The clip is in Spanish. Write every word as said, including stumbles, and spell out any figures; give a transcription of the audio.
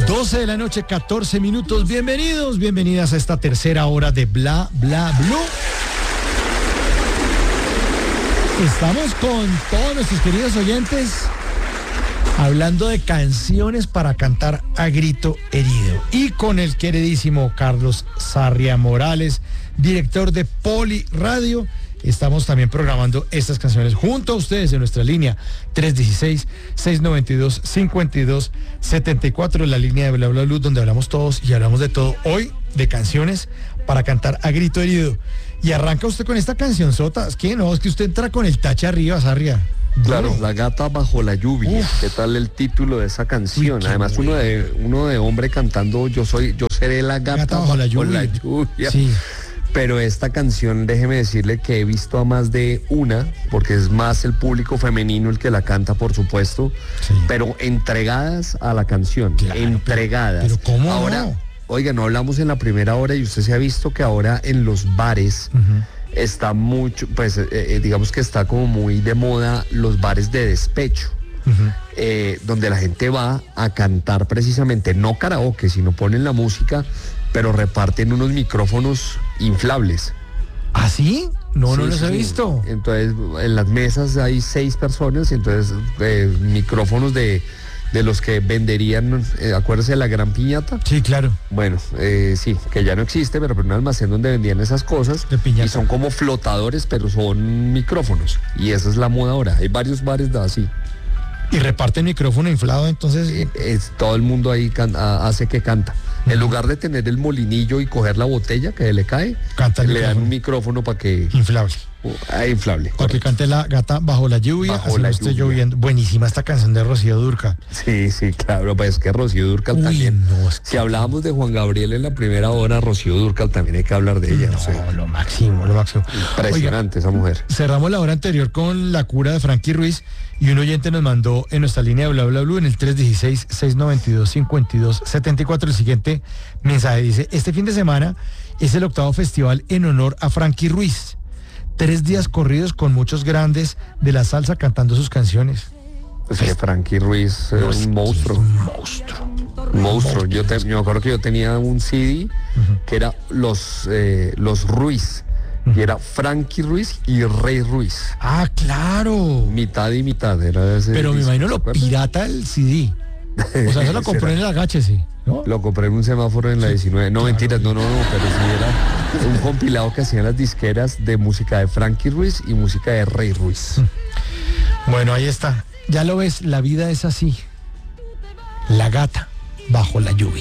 doce de la noche, catorce minutos. Bienvenidos, bienvenidas a esta tercera hora de Bla Bla Blue. Estamos con todos nuestros queridos oyentes hablando de canciones para cantar a grito herido. Y con el queridísimo Carlos Sarria Morales, director de Poli Radio. Estamos también programando estas canciones junto a ustedes en nuestra línea tres uno seis, seis nueve dos, cinco dos siete cuatro, la línea de Bla Bla Blue, donde hablamos todos y hablamos de todo. Hoy de canciones para cantar a grito herido. Y arranca usted con esta canción sota. Es que no, es que usted entra con el tache arriba, Sarria. Claro, bueno. La gata bajo la lluvia. Uf. ¿Qué tal el título de esa canción? Uy, además uno de uno de hombre cantando yo soy yo seré la gata, gata bajo, bajo la lluvia. La lluvia. Sí. Pero esta canción, déjeme decirle que he visto a más de una, porque es más el público femenino el que la canta, por supuesto, sí. Pero entregadas a la canción, claro, entregadas. Pero, pero ¿cómo ahora, no? Oiga, no hablamos en la primera hora y usted se ha visto que ahora en los bares uh-huh. está mucho, pues eh, digamos que está como muy de moda los bares de despecho. Uh-huh. eh, donde la gente va a cantar precisamente, no karaoke, sino ponen la música, pero reparten unos micrófonos inflables. ¿Ah, sí? No, sí, no los sí, he visto. Entonces, en las mesas hay seis personas, y entonces eh, micrófonos de, de los que venderían, eh, acuérdese de la gran piñata. Sí, claro. Bueno, eh, sí, que ya no existe, pero, pero un almacén donde vendían esas cosas. De piñata. Y son como flotadores, pero son micrófonos. Y esa es la moda ahora. Hay varios bares de así. Y reparte el micrófono inflado, entonces... Eh, es, todo el mundo ahí can, a, hace que canta. Uh-huh. En lugar de tener el molinillo y coger la botella que le cae, canta el le dan un micrófono para que... Inflable. Uh, ah, inflable. Para que cante la gata bajo la lluvia, bajo así la no esté lluvia. lloviendo. Buenísima esta canción de Rocío Dúrcal. Sí, sí, claro, pues es que Rocío Dúrcal también... No, es que... Si hablábamos de Juan Gabriel en la primera hora, Rocío Dúrcal también hay que hablar de ella. No, no sé. lo máximo, lo máximo. Impresionante. Oiga, esa mujer. Cerramos la hora anterior con La Cura de Frankie Ruiz y un oyente nos mandó en nuestra línea de Bla Bla Blue en el tres uno seis, seis nueve dos, cinco dos siete cuatro el siguiente mensaje. Dice, este fin de semana es el octavo festival en honor a Frankie Ruiz. Tres días corridos con muchos grandes de la salsa cantando sus canciones. Pues que Frankie Ruiz es no, un monstruo. Un monstruo. Un monstruo. Yo, te, yo me acuerdo que yo tenía un C D uh-huh. que era los, eh, los Ruiz. Y era Frankie Ruiz y Rey Ruiz. Ah, claro. Mitad y mitad. Era ese Pero me imagino lo pirata el C D. O sea, se lo compré en el agache, sí. ¿No? Lo compré en un semáforo en la sí, diecinueve. No, claro, mentiras, no, no, no, pero sí era un compilado que hacían las disqueras de música de Frankie Ruiz y música de Rey Ruiz. Bueno, ahí está. Ya lo ves, la vida es así. La gata bajo la lluvia.